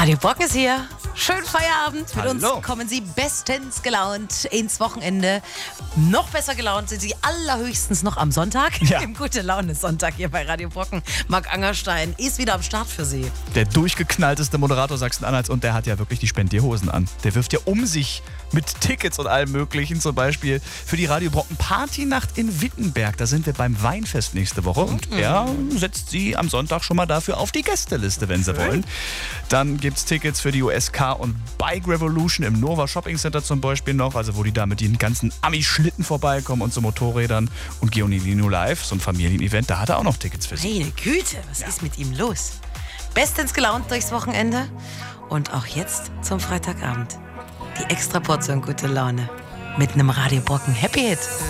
Radio Brocken ist hier. Schönen Feierabend. Mit Hallo. uns kommen Sie bestens gelaunt ins Wochenende. Noch besser gelaunt sind Sie allerhöchstens noch am Sonntag. Ja. Im Gute-Laune-Sonntag hier bei Radio Brocken. Marc Angerstein ist wieder am Start für Sie. Der durchgeknallteste Moderator Sachsen-Anhalts, und der hat ja wirklich die Spendierhosen an. Der wirft ja um sich mit Tickets und allem Möglichen, zum Beispiel für die Radio Brocken Partynacht in Wittenberg. Da sind wir beim Weinfest nächste Woche und er setzt Sie am Sonntag schon mal dafür auf die Gästeliste, wenn Sie wollen. Dann gibt es Tickets für die USK und Bike Revolution im Nova Shopping Center zum Beispiel noch, also wo die da mit den ganzen Ami-Schlitten vorbeikommen und so Motorrädern, und Geonilino Live, so ein Familienevent, da hat er auch noch Tickets für Sie. Meine Güte, was ist mit ihm los? Bestens gelaunt durchs Wochenende und auch jetzt zum Freitagabend. Die Extraportion gute Laune mit einem Radio Brocken Happy Hit.